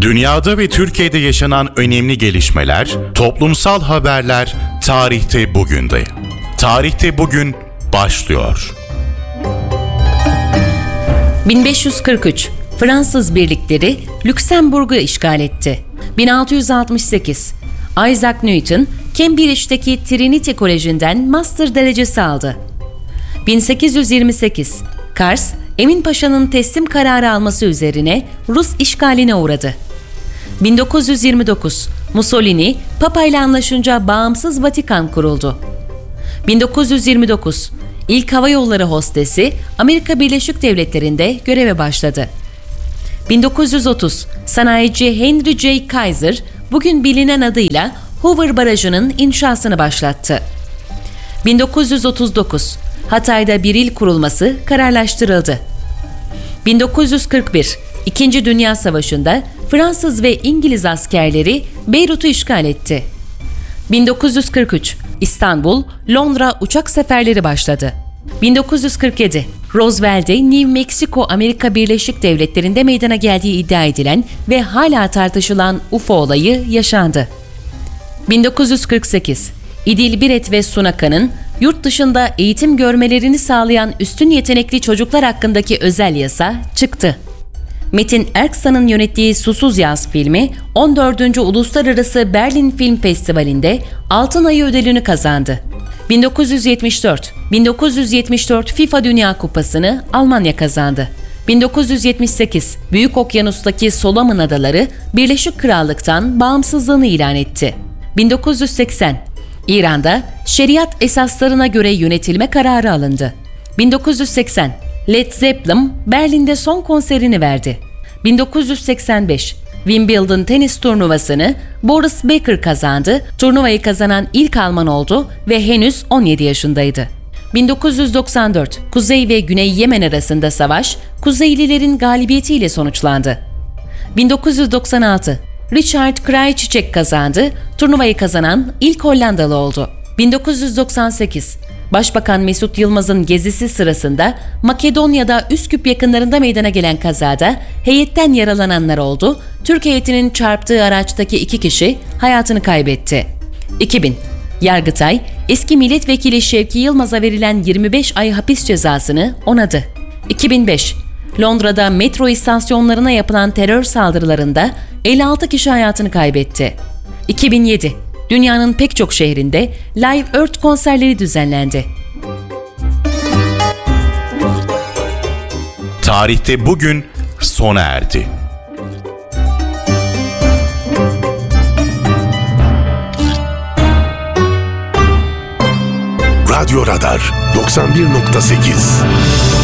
Dünyada ve Türkiye'de yaşanan önemli gelişmeler, toplumsal haberler tarihte bugünde. Tarihte bugün başlıyor. 1543 Fransız birlikleri Lüksemburg'u işgal etti. 1668 Isaac Newton, Cambridge'deki Trinity Koleji'nden master derecesi aldı. 1828 Kars, Emin Paşa'nın teslim kararı alması üzerine Rus işgaline uğradı. 1929 Mussolini, Papa ile anlaşınca bağımsız Vatikan kuruldu. 1929 İlk hava yolları hostesi Amerika Birleşik Devletleri'nde göreve başladı. 1930 sanayici Henry J. Kaiser, bugün bilinen adıyla Hoover Barajı'nın inşasını başlattı. 1939 Hatay'da bir il kurulması kararlaştırıldı. 1941 İkinci Dünya Savaşı'nda Fransız ve İngiliz askerleri Beyrut'u işgal etti. 1943 İstanbul, Londra uçak seferleri başladı. 1947 Roswell'de New Mexico, Amerika Birleşik Devletleri'nde meydana geldiği iddia edilen ve hala tartışılan UFO olayı yaşandı. 1948 İdil Biret ve Sunaka'nın yurt dışında eğitim görmelerini sağlayan üstün yetenekli çocuklar hakkındaki özel yasa çıktı. Metin Erksan'ın yönettiği Susuz Yaz filmi 14. Uluslararası Berlin Film Festivali'nde Altın Ayı ödülünü kazandı. 1974 FIFA Dünya Kupası'nı Almanya kazandı. 1978 Büyük Okyanus'taki Solomon Adaları Birleşik Krallık'tan bağımsızlığını ilan etti. 1980 İran'da şeriat esaslarına göre yönetilme kararı alındı. 1980 Led Zeppelin Berlin'de son konserini verdi. 1985 Wimbledon tenis turnuvasını Boris Becker kazandı. Turnuvayı kazanan ilk Alman oldu ve henüz 17 yaşındaydı. 1994 Kuzey ve Güney Yemen arasında savaş Kuzeylilerin galibiyetiyle sonuçlandı. 1996 Richard Krajicek kazandı. Turnuvayı kazanan ilk Hollandalı oldu. 1998 Başbakan Mesut Yılmaz'ın gezisi sırasında Makedonya'da Üsküp yakınlarında meydana gelen kazada heyetten yaralananlar oldu. Türk heyetinin çarptığı araçtaki 2 kişi hayatını kaybetti. 2000 Yargıtay, eski milletvekili Şevki Yılmaz'a verilen 25 ay hapis cezasını onadı. 2005 Londra'da metro istasyonlarına yapılan terör saldırılarında 56 kişi hayatını kaybetti. 2007 Dünyanın pek çok şehrinde Live Earth konserleri düzenlendi. Tarihte bugün sona erdi. Radyo Radar 91.8